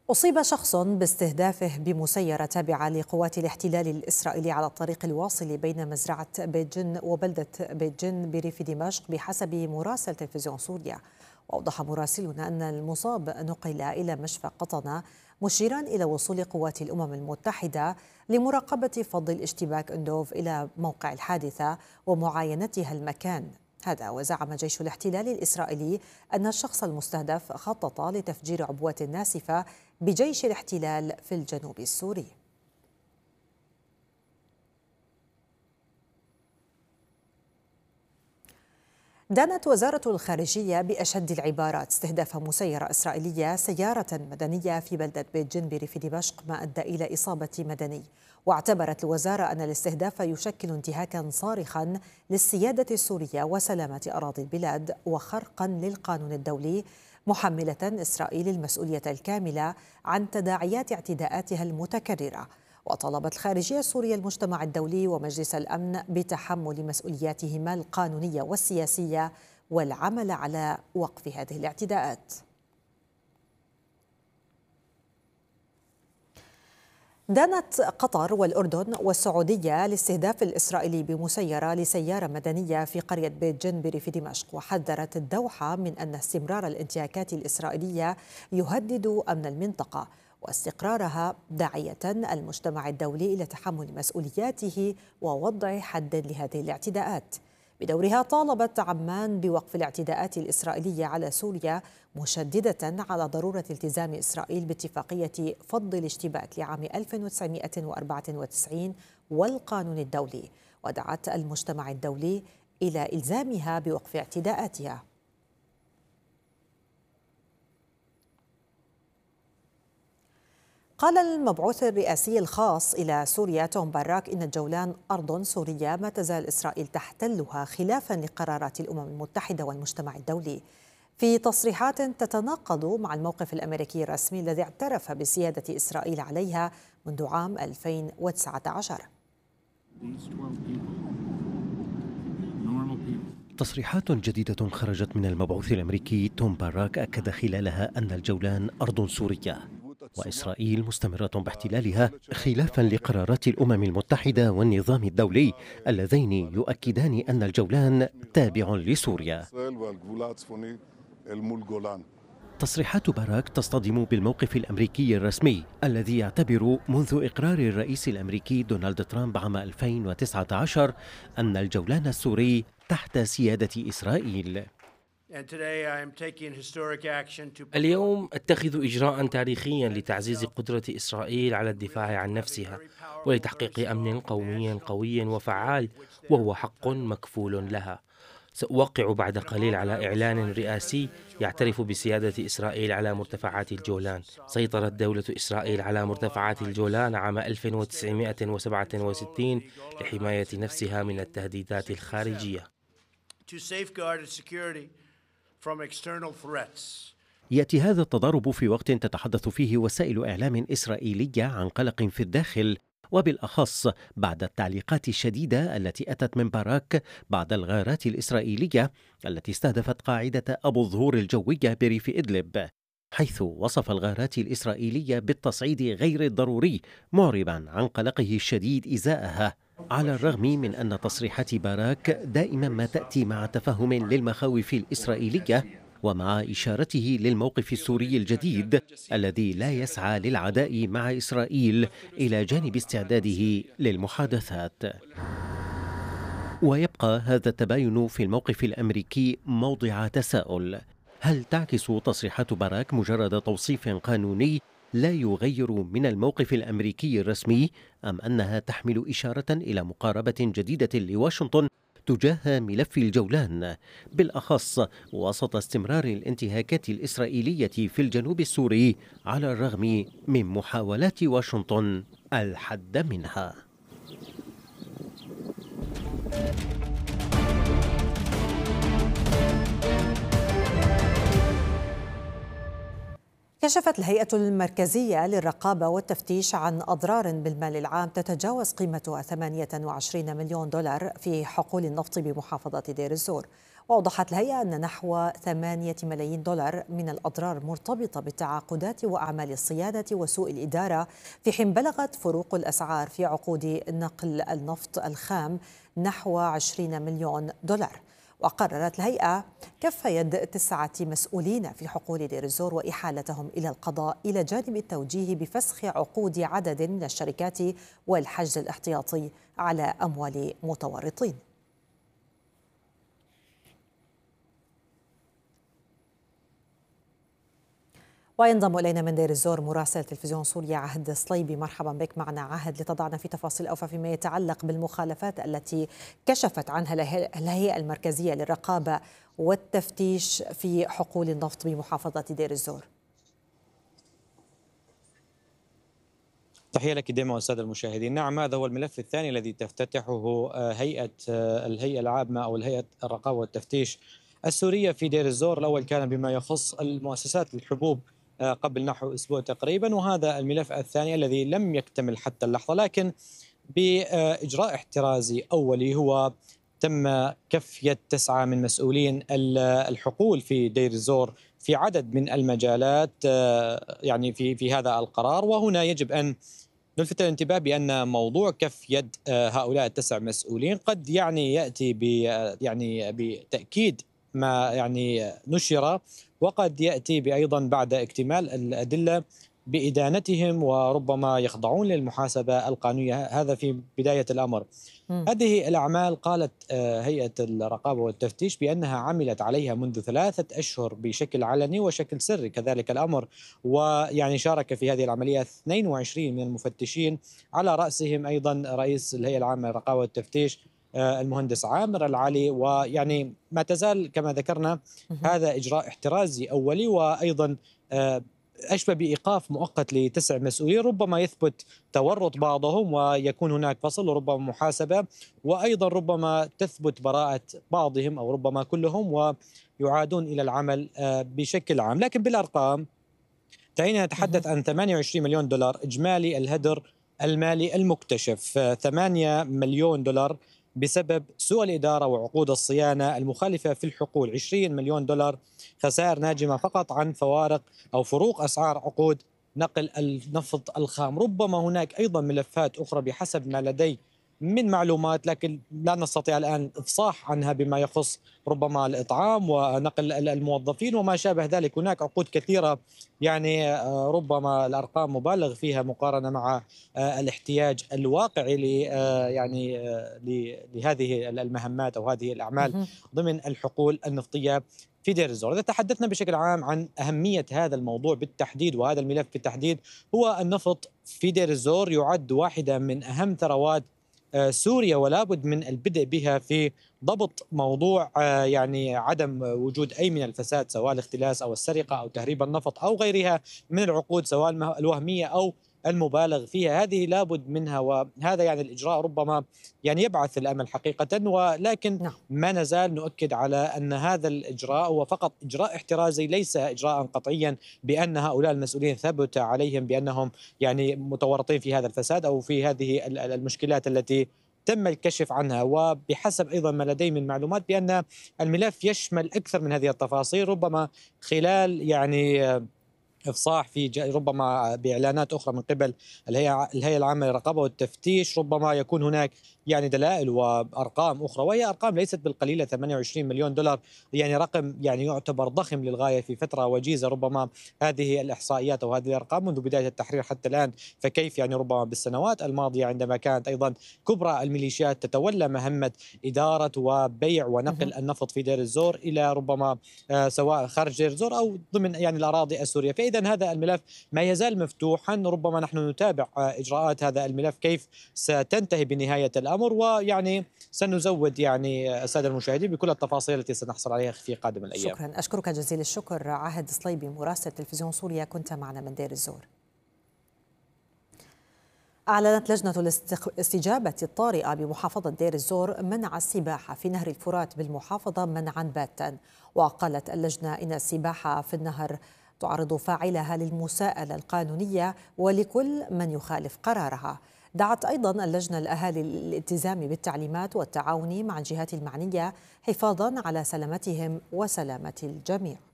أصيب شخص باستهدافه بمسيرة تابعة لقوات الاحتلال الإسرائيلي على الطريق الواصل بين مزرعة بيت جن وبلدة بيت جن بريف دمشق بحسب مراسل تلفزيون سوريا. وأوضح مراسلنا أن المصاب نقل إلى مشفى قطنة مشيرا إلى وصول قوات الأمم المتحدة لمراقبة فض الاشتباك أندوف إلى موقع الحادثة ومعاينتها المكان. هذا وزعم جيش الاحتلال الإسرائيلي أن الشخص المستهدف خطط لتفجير عبوة ناسفة بجيش الاحتلال في الجنوب السوري. دانت وزارة الخارجية بأشد العبارات استهداف مسيرة إسرائيلية سيارة مدنية في بلدة بيت جن بريف دمشق ما أدى إلى إصابة مدني. واعتبرت الوزارة أن الاستهداف يشكل انتهاكا صارخا للسيادة السورية وسلامة أراضي البلاد وخرقا للقانون الدولي، محملة إسرائيل المسؤولية الكاملة عن تداعيات اعتداءاتها المتكررة. وطلبت الخارجية السورية المجتمع الدولي ومجلس الأمن بتحمل مسؤولياتهما القانونية والسياسية والعمل على وقف هذه الاعتداءات. دانت قطر والأردن والسعودية لاستهداف الإسرائيلي بمسيرة لسيارة مدنية في قرية بيت جن بريف دمشق. وحذرت الدوحة من أن استمرار الانتهاكات الإسرائيلية يهدد أمن المنطقة واستقرارها، داعية المجتمع الدولي إلى تحمل مسؤولياته ووضع حد لهذه الاعتداءات. بدورها طالبت عمان بوقف الاعتداءات الإسرائيلية على سوريا، مشددة على ضرورة التزام إسرائيل باتفاقية فض الاشتباك لعام 1994 والقانون الدولي، ودعت المجتمع الدولي إلى إلزامها بوقف اعتداءاتها. قال المبعوث الرئاسي الخاص إلى سوريا توم باراك إن الجولان أرض سورية ما تزال إسرائيل تحتلها خلافا لقرارات الأمم المتحدة والمجتمع الدولي، في تصريحات تتناقض مع الموقف الأمريكي الرسمي الذي اعترف بسيادة إسرائيل عليها منذ عام 2019. تصريحات جديدة خرجت من المبعوث الأمريكي توم باراك أكد خلالها أن الجولان أرض سورية، وإسرائيل مستمرة باحتلالها خلافا لقرارات الأمم المتحدة والنظام الدولي اللذين يؤكدان أن الجولان تابع لسوريا. تصريحات باراك تصطدم بالموقف الأمريكي الرسمي الذي يعتبر منذ إقرار الرئيس الأمريكي دونالد ترامب عام 2019 أن الجولان السوري تحت سيادة إسرائيل. اليوم أتخذ إجراء تاريخيا لتعزيز قدرة إسرائيل على الدفاع عن نفسها ولتحقيق أمن قومي قوي وفعال، وهو حق مكفول لها. سأوقع بعد قليل على إعلان رئاسي يعترف بسيادة إسرائيل على مرتفعات الجولان. سيطرت دولة إسرائيل على مرتفعات الجولان عام 1967 لحماية نفسها من التهديدات الخارجية. يأتي هذا التضارب في وقت تتحدث فيه وسائل إعلام إسرائيلية عن قلق في الداخل، وبالأخص بعد التعليقات الشديدة التي أتت من باراك بعد الغارات الإسرائيلية التي استهدفت قاعدة أبو الظهور الجوية بريف إدلب، حيث وصف الغارات الإسرائيلية بالتصعيد غير الضروري، معربا عن قلقه الشديد إزاءها، على الرغم من أن تصريحات باراك دائما ما تأتي مع تفهم للمخاوف الإسرائيلية ومع إشارته للموقف السوري الجديد الذي لا يسعى للعداء مع إسرائيل إلى جانب استعداده للمحادثات. ويبقى هذا التباين في الموقف الأمريكي موضع تساؤل: هل تعكس تصريحات باراك مجرد توصيف قانوني لا يغير من الموقف الأمريكي الرسمي، أم أنها تحمل إشارة إلى مقاربة جديدة لواشنطن تجاه ملف الجولان، بالأخص وسط استمرار الانتهاكات الإسرائيلية في الجنوب السوري على الرغم من محاولات واشنطن الحد منها؟ كشفت الهيئة المركزية للرقابة والتفتيش عن أضرار بالمال العام تتجاوز قيمتها 28 مليون دولار في حقول النفط بمحافظة دير الزور. وأوضحت الهيئة أن نحو 8 ملايين دولار من الأضرار مرتبطة بالتعاقدات وأعمال الصيانة وسوء الإدارة، في حين بلغت فروق الأسعار في عقود نقل النفط الخام نحو 20 مليون دولار. وقررت الهيئة كف يد 9 مسؤولين في حقول دير الزور وإحالتهم إلى القضاء، إلى جانب التوجيه بفسخ عقود عدد من الشركات والحجز الاحتياطي على أموال متورطين. وينضم إلينا من دير الزور مراسل تلفزيون سوريا عهد صليبي. مرحبا بك معنا عهد، لتضعنا في تفاصيل أوفى فيما يتعلق بالمخالفات التي كشفت عنها الهيئة المركزية للرقابة والتفتيش في حقول النفط بمحافظة دير الزور. تحية لك ديما والسادة المشاهدين. نعم، هذا هو الملف الثاني الذي تفتتحه الهيئة العامة أو الهيئة الرقابة والتفتيش السورية في دير الزور. الأول كان بما يخص المؤسسات الحبوب قبل نحو أسبوع تقريبا، وهذا الملف الثاني الذي لم يكتمل حتى اللحظة، لكن بإجراء احترازي أولي هو تم كف يد 9 من مسؤولين الحقول في دير الزور في عدد من المجالات يعني في هذا القرار. وهنا يجب أن نلفت الانتباه بأن موضوع كف يد هؤلاء ال9 مسؤولين قد يأتي بتأكيد ما نشر، وقد يأتي أيضا بعد اكتمال الأدلة بإدانتهم، وربما يخضعون للمحاسبة القانونية. هذا في بداية الأمر. هذه الأعمال قالت هيئة الرقابة والتفتيش بأنها عملت عليها منذ 3 أشهر بشكل علني وشكل سري كذلك الأمر، شارك في هذه العملية 22 من المفتشين، على رأسهم أيضا رئيس الهيئة العامة للرقابة والتفتيش المهندس عامر العلي. ما تزال كما ذكرنا هذا إجراء احترازي أولي، وأيضا أشبه بإيقاف مؤقت ل9 مسؤولين، ربما يثبت تورط بعضهم ويكون هناك فصل وربما محاسبة، وأيضا ربما تثبت براءة بعضهم أو ربما كلهم ويعادون إلى العمل بشكل عام. لكن بالأرقام دعينا نتحدث عن 28 مليون دولار إجمالي الهدر المالي المكتشف، 8 مليون دولار بسبب سوء الإدارة وعقود الصيانة المخالفة في الحقول، 20 مليون دولار خسائر ناجمة فقط عن فوارق أو فروق أسعار عقود نقل النفط الخام. ربما هناك أيضا ملفات أخرى بحسب ما لدي من معلومات، لكن لا نستطيع الآن الإفصاح عنها بما يخص ربما الإطعام ونقل الموظفين وما شابه ذلك. هناك عقود كثيرة ربما الأرقام مبالغ فيها مقارنة مع الاحتياج الواقعي لهذه المهمات أو هذه الأعمال ضمن الحقول النفطية في دير الزور. إذا تحدثنا بشكل عام عن أهمية هذا الموضوع بالتحديد وهذا الملف بالتحديد، هو النفط في دير الزور يعد واحدة من أهم ثروات سوريا، ولا بد من البدء بها في ضبط موضوع عدم وجود أي من الفساد، سواء الاختلاس أو السرقة أو تهريب النفط أو غيرها من العقود سواء الوهمية أو المبالغ فيها. هذه لابد منها، وهذا الإجراء ربما يبعث الأمل حقيقة، ولكن ما نزال نؤكد على أن هذا الإجراء هو فقط إجراء احترازي، ليس إجراء قطعيا بأن هؤلاء المسؤولين ثبت عليهم بأنهم متورطين في هذا الفساد أو في هذه المشكلات التي تم الكشف عنها. وبحسب أيضا ما لدي من معلومات بأن الملف يشمل أكثر من هذه التفاصيل، ربما خلال إفصاح في ربما بإعلانات أخرى من قبل الهيئة العامة للرقابة والتفتيش، ربما يكون هناك دلائل وأرقام أخرى، وهي أرقام ليست بالقليلة. 28 مليون دولار رقم يعتبر ضخم للغاية في فترة وجيزة. ربما هذه الإحصائيات أو هذه الأرقام منذ بداية التحرير حتى الآن، فكيف ربما بالسنوات الماضية عندما كانت أيضا كبرى الميليشيات تتولى مهمة إدارة وبيع ونقل النفط في دير الزور إلى ربما سواء خارج دير الزور أو ضمن الأراضي السورية. فإذا هذا الملف ما يزال مفتوحا، ربما نحن نتابع إجراءات هذا الملف كيف ستنتهي بنهاية الأمر، سنزود السادة المشاهدين بكل التفاصيل التي سنحصل عليها في قادم الأيام. شكرا، أشكرك جزيل الشكر عهد صليبي مراسل تلفزيون سوريا، كنت معنا من دير الزور. أعلنت لجنة الاستجابة الطارئة بمحافظة دير الزور منع السباحة في نهر الفرات بالمحافظة منعا باتا. وقالت اللجنة إن السباحة في النهر تعرض فاعلها للمساءلة القانونية ولكل من يخالف قرارها. دعت أيضا اللجنة الأهالي للالتزام بالتعليمات والتعاون مع الجهات المعنية حفاظا على سلامتهم وسلامة الجميع.